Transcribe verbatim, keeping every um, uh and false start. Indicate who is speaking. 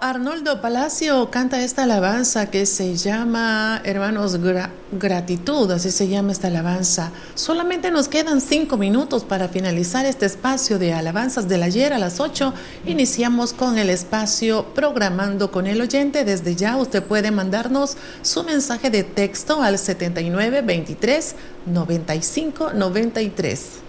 Speaker 1: Arnoldo Palacio canta esta alabanza que se llama, hermanos, gra- gratitud, así se llama esta alabanza. Solamente nos quedan cinco minutos para finalizar este espacio de alabanzas del ayer a las ocho. Iniciamos con el espacio Programando con el Oyente. Desde ya usted puede mandarnos su mensaje de texto al setenta y nueve veintitrés noventa y cinco noventa y tres.